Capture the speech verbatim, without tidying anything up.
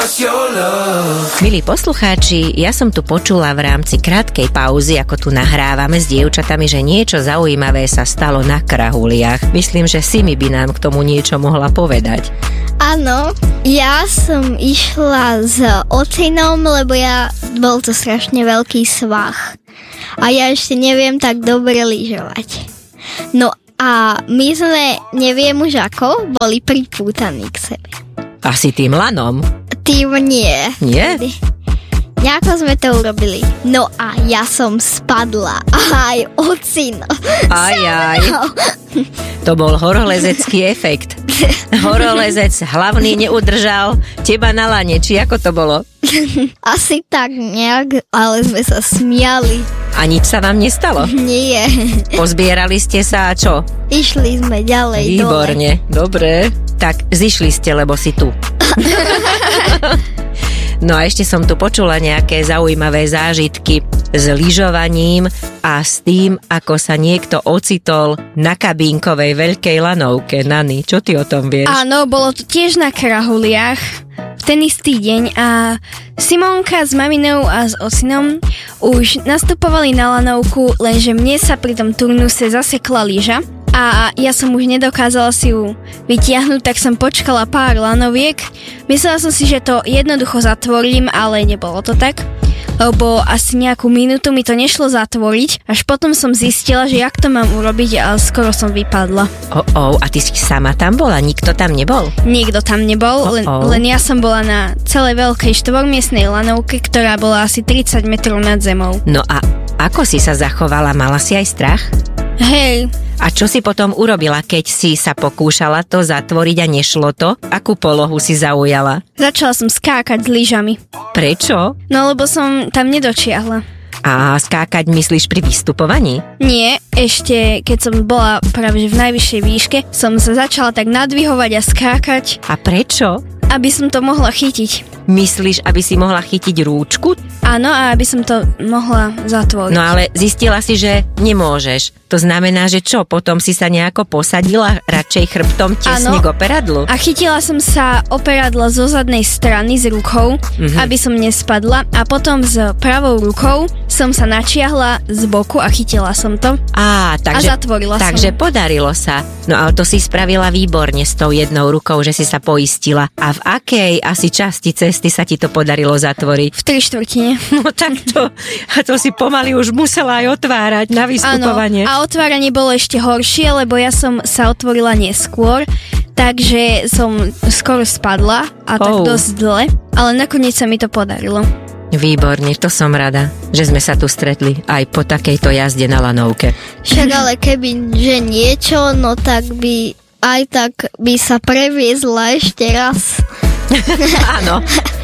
Milí poslucháči, ja som tu počula v rámci krátkej pauzy, ako tu nahrávame s dievčatami, že niečo zaujímavé sa stalo na Krahuliach. Myslím, že Simi by nám k tomu niečo mohla povedať. Áno, ja som išla s ocinom, lebo ja bol to strašne veľký svah. A ja ešte neviem tak dobre lyžovať. No a my sme, neviem už ako, boli pripútaní k sebe. Asi tým lanom? Tým nie. Nie? Nejako sme to urobili. No a ja som spadla. Aj ocino. Aj, aj. To bol horolezecký efekt. Horolezec hlavný neudržal teba na lane, či ako to bolo? Asi tak nejak, ale sme sa smiali. A nič sa vám nestalo? Nie. Pozbierali ste sa a čo? Išli sme ďalej dole. Výborne, dobre. Tak zišli ste, lebo si tu. No a ešte som tu počula nejaké zaujímavé zážitky s lyžovaním a s tým, ako sa niekto ocitol na kabínkovej veľkej lanovke. Nani, čo ty o tom vieš? Áno, bolo to tiež na Krahuliach v ten istý deň a Simonka s maminou a s ocinom už nastupovali na lanovku, lenže mne sa pri tom turnuse zasekla lyža a ja som už nedokázala si ju vytiahnuť, tak som počkala pár lanoviek. Myslela som si, že to jednoducho zatvorím, ale nebolo to tak, lebo asi nejakú minútu mi to nešlo zatvoriť, až potom som zistila, že jak to mám urobiť a skoro som vypadla. Oh, oh, a ty si sama tam bola? Nikto tam nebol? Nikto tam nebol, oh, len, oh. len ja som bola na celej veľkej štvormiestnej lanovke, ktorá bola asi tridsať metrov nad zemou. No a ako si sa zachovala? Mala si aj strach? Hej. A čo si potom urobila, keď si sa pokúšala to zatvoriť a nešlo to? Akú polohu si zaujala? Začala som skákať s lyžami. Prečo? No lebo som tam nedočiahla. A skákať myslíš pri vystupovaní? Nie, ešte keď som bola práve v najvyššej výške, som sa začala tak nadvihovať a skákať. A prečo? Aby som to mohla chytiť. Myslíš, aby si mohla chytiť rúčku? Áno, a aby som to mohla zatvoriť. No ale zistila si, že nemôžeš. To znamená, že čo? Potom si sa nejako posadila radšej chrbtom tesne k operadlu? A chytila som sa operadla zo zadnej strany s rukou, mm-hmm. aby som nespadla, a potom s pravou rukou som sa načiahla z boku a chytila som to. Á, takže, a zatvorila takže som. Takže podarilo sa. No ale to si spravila výborne s tou jednou rukou, že si sa poistila. A v akej asi časti cesty sa ti to podarilo zatvoriť? V tri štvrtine. No tak to, a to si pomaly už musela aj otvárať na vystupovanie. Áno, a otváranie bolo ešte horšie, lebo ja som sa otvorila neskôr, takže som skoro spadla a tak oh. dosť dle, ale nakoniec sa mi to podarilo. Výborne, to som rada, že sme sa tu stretli aj po takejto jazde na lanovke. Však ale keby, že niečo, no tak by aj tak by sa previezla ešte raz. Áno,